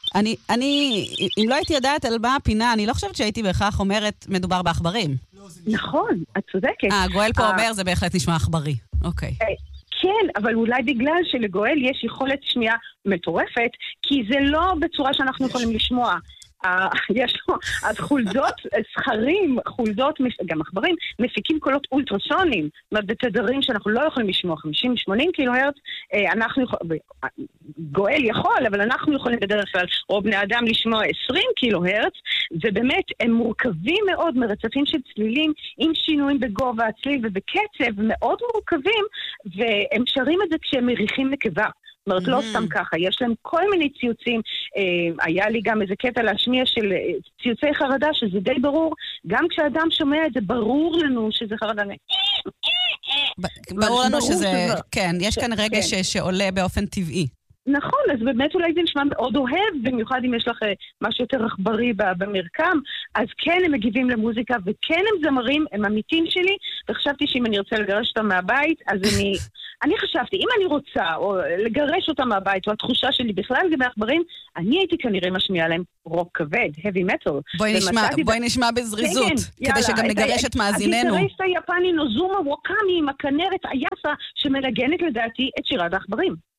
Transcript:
אם לא הייתי יודעת על מה הפינה, אני לא חושבת שהייתי בהכרח אומרת מדובר בעכברים. נכון, את צודקת. גואל פה אומר, זה בהחלט נשמע עכברי. אוקיי. כן, אבל אולי בגלל שלגואל יש יכולת שמיעה מטורפת, כי זה לא בצורה שאנחנו יכולים לשמוע. יש לו, אז חולדות, זכרים, חולדות, גם עכברים, מפיקים קולות אולטרסונים, בתדרים שאנחנו לא יכולים לשמוע, 50-80 קילו-הרץ, גואל יכול, אבל אנחנו יכולים בדרך כלל, או בני אדם לשמוע 20 קילו-הרץ, ובאמת הם מורכבים מאוד מרצפים של צלילים, עם שינויים בגובה הצליל ובקצב, מאוד מורכבים, והם שרים את זה כשהם מריחים נקבה. זאת אומרת, לא סתם ככה, יש להם כל מיני ציוצים, היה לי גם איזה קטע להשמיע של ציוצי חרדה, שזה די ברור, גם כשאדם שומע את זה, ברור לנו שזה חרדה. ברור לנו שזה, כן, יש כאן רגש שעולה באופן טבעי. נכון, אז באמת אולי זה נשמע מאוד אוהב, במיוחד אם יש לך משהו יותר עכברי במרקם, אז כן הם מגיבים למוזיקה, וכן הם זמרים, הם עמיתים שלי, וחשבתי שאם אני רוצה לגרש אותם מהבית, אז אני חשבתי, אם אני רוצה, או לגרש אותם מהבית, או התחושה שלי בכלל לגבי עכברים, אני הייתי כנראה משמיעה להם רוק כבד, heavy metal. בואי נשמע בזריזות, כדי שגם נגרש את מאזיננו. הגיטריסט היפני נוזומה ווקאמי עם הכנרת אייסה, שמנגנת לדעתי את שירת העכברים.